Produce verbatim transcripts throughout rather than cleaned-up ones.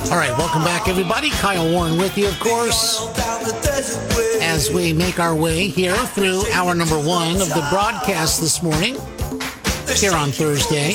All right, welcome back, everybody. Kyle Warren with you, of course, as we make our way here through hour number one of the broadcast this morning, here on Thursday.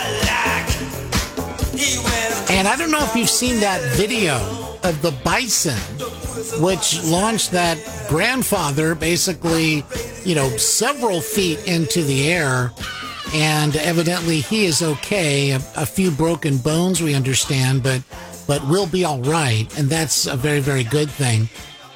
And I don't know if you've seen that video of the bison, which launched that grandfather basically, you know, several feet into the air. And evidently he is okay. A, a few broken bones, we understand, but but will be all right. And that's a very, very good thing.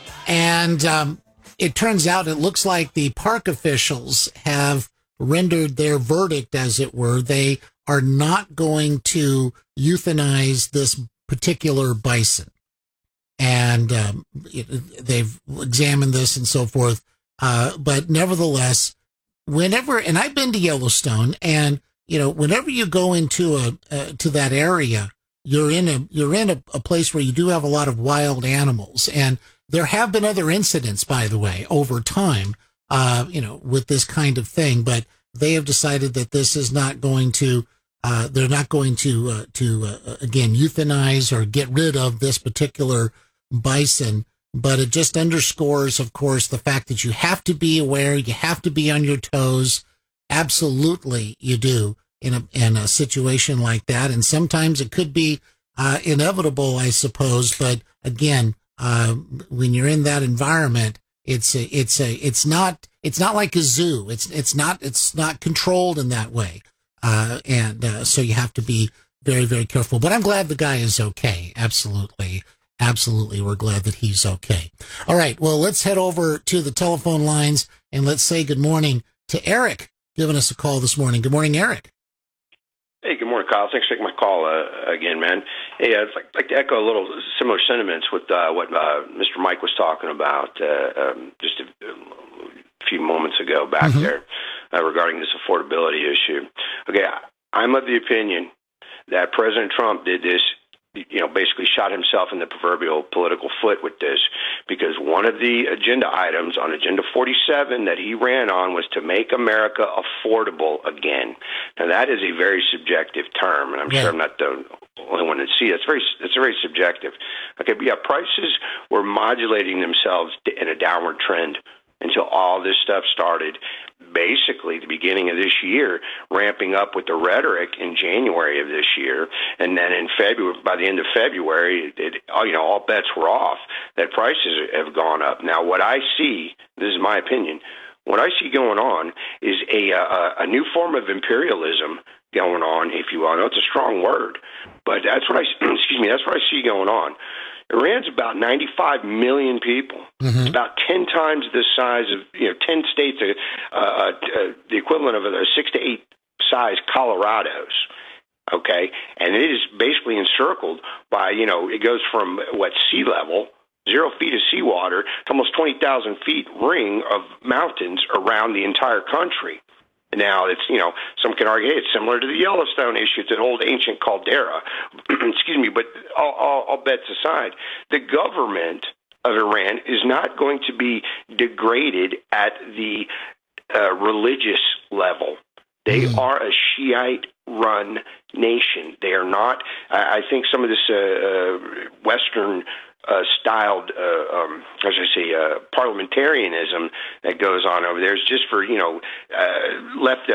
And um, it turns out it looks like the park officials have rendered their verdict, as it were. They are not going to euthanize this particular bison. And um, it, they've examined this and so forth. Uh, but nevertheless, whenever, and I've been to Yellowstone, and, you know, whenever you go into a, uh, to that area, you're in a, you're in a, a place where you do have a lot of wild animals. And there have been other incidents, by the way, over time, uh, you know, with this kind of thing, but they have decided that this is not going to, uh, they're not going to, uh, to, uh, again, euthanize or get rid of this particular bison. But it just underscores, of course, the fact that you have to be aware, you have to be on your toes. Absolutely, you do in a in a situation like that. And sometimes it could be uh, inevitable, I suppose. But again, uh, when you're in that environment, it's a, it's a it's not it's not like a zoo. It's it's not it's not controlled in that way. Uh, and uh, so you have to be very, very careful. But I'm glad the guy is okay. Absolutely. Absolutely. We're glad that he's okay. All right. Well, let's head over to the telephone lines and let's say good morning to Eric giving us a call this morning. Good morning, Eric. Hey, good morning, Kyle. Thanks for taking my call uh, again, man. Hey, I'd like, like to echo a little similar sentiments with uh, what uh, Mister Mike was talking about uh, um, just a, a few moments ago back mm-hmm. there uh, regarding this affordability issue. Okay, I'm of the opinion that President Trump did this, you know, basically shot himself in the proverbial political foot with this, because one of the agenda items on Agenda forty-seven that he ran on was to make America affordable again. Now, that is a very subjective term, and I'm yeah. sure I'm not the only one to see it. It's very, it's very subjective. Okay, but yeah, prices were modulating themselves in a downward trend until all this stuff started, basically the beginning of this year, ramping up with the rhetoric in January of this year. And then in February, by the end of February, it, you know, all bets were off, that prices have gone up. Now, what I see, this is my opinion, what I see going on is a, a, a new form of imperialism going on, if you will. I know it's a strong word, but that's what I, excuse me, that's what I see going on. Iran's about ninety-five million people. Mm-hmm. It's about ten times the size of, you know, ten states, uh, uh, uh, the equivalent of a six to eight size Colorados. Okay. And it is basically encircled by, you know, it goes from what, sea level, zero feet of seawater, to almost twenty thousand feet ring of mountains around the entire country. Now, it's, you know, some can argue, hey, it's similar to the Yellowstone issue. It's an old ancient caldera. Excuse me, but all, all, all bets aside, the government of Iran is not going to be degraded at the uh, religious level. They mm. are a Shiite-run nation. They are not, I, I think some of this uh, uh, Western Uh, styled, uh, um, how should I say, uh, parliamentarianism that goes on over there is just for, you know, uh, left